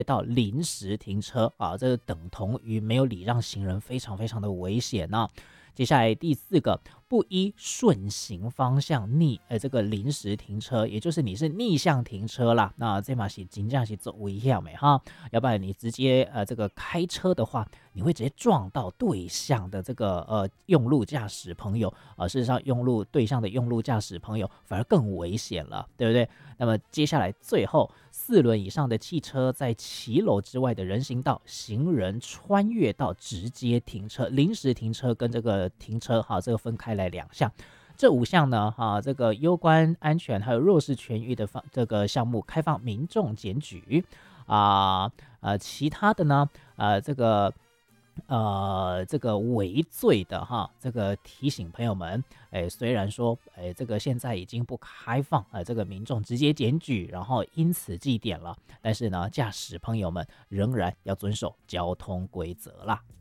到临时停车啊，这等同于没有礼让行人，非常非常的危险啊。接下来第4个，不依顺行方向这个临时停车，也就是你是逆向停车啦，那这嘛是真正是走危险的哈，要不然你直接这个开车的话，你会直接撞到对向的这个用路驾驶朋友事实上对向的用路驾驶朋友反而更危险了，对不对？那么接下来最后，4轮以上的汽车在骑楼之外的人行道、行人穿越道直接停车，临时停车跟这个停车这个分开来2项。这5项呢，这个攸关安全还有弱势权益的这个项目开放民众检举其他的呢，这个违罪的这个提醒朋友们，虽然说，这个现在已经不开放这个民众直接检举，然后因此记点了，但是呢，驾驶朋友们仍然要遵守交通规则啦。